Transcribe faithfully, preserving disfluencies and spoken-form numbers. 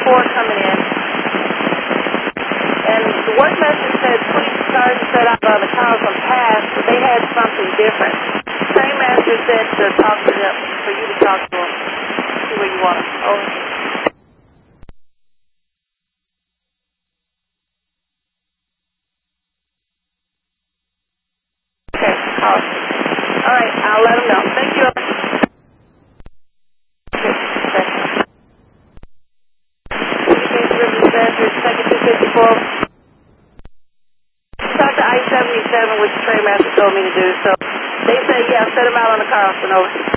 four coming in. And the work message said, please start and set out on the Carlson Pass, but they had something different. Train manager said to talk to them, for you to talk to them. See where you want them. Over. Okay, awesome. All right, I'll let them know. Thank you. Second two fifty-four. Talked to I seventy-seven, which the train master told me to do. So they say, yeah, set them out on the Carlson. Over.